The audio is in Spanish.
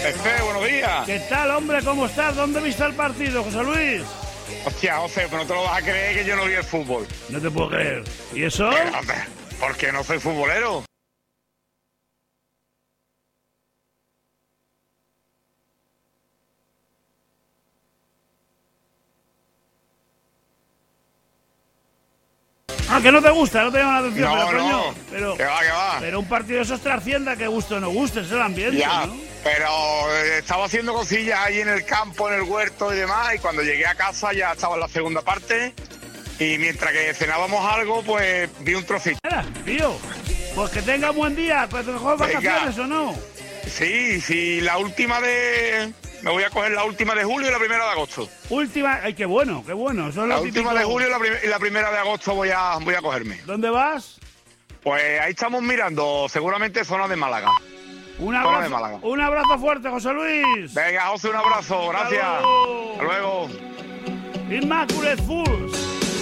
Buenos días. ¿Qué tal, hombre? ¿Cómo estás? ¿Dónde viste el partido, José Luis? Hostia, José, pero no te lo vas a creer que yo no vi el fútbol. No te puedo creer. ¿Y eso? Porque no soy futbolero. Ah, que no te gusta, no te llama la atención. No, pero, no. coño, pero, Que va. pero un partido de esos trascienda que guste o no guste, es el ambiente, Ya, ¿no? pero estaba haciendo cosillas ahí en el campo, en el huerto y demás, y cuando llegué a casa ya estaba en la segunda parte, y mientras que cenábamos algo, pues vi un trocito. Mira, tío, pues que tenga buen día, pues te coges vacaciones o no. Sí, la última de... Me voy a coger la última de julio y la primera de agosto. Última, ay, qué bueno. Eso es La lo última típico. de julio y la primera de agosto voy a cogerme. ¿Dónde vas? Pues ahí estamos mirando, seguramente zona de Málaga. Un Málaga. abrazo fuerte, José Luis. Venga, José, un abrazo, gracias. Hasta luego. Immaculate Fools.